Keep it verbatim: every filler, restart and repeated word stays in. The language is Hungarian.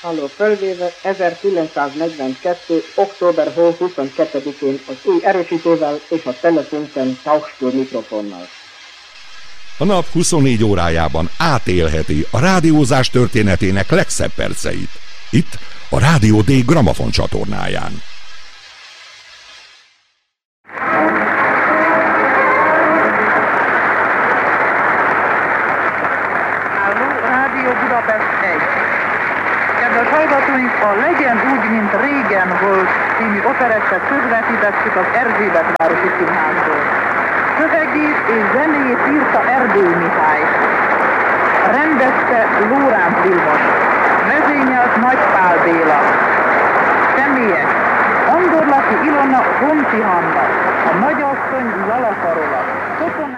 Halló, fölvéve ezerkilencszáznegyvenkettő. október huszonkettedikén az új erősítővel és a telefonten Tauschstür mikrofonnal. A nap huszonnégy órájában átélheti a rádiózás történetének legszebb perceit. Itt a Rádió D Gramafon csatornáján. Rádió Budapest egy. Kedves hallgatóink, a Legyen úgy, mint régen volt című operettet közvetítettük az Erzsébetvárosi Színházból. Szövegét és zenéjét írta Erdődy Mihály. Rendezte Lóránc Vilmos. Vezényelt Nagy Pál Béla. Személyek: Andorlaki Ilona, Honti Hanna, a nagyasszony Zala Karola, Totona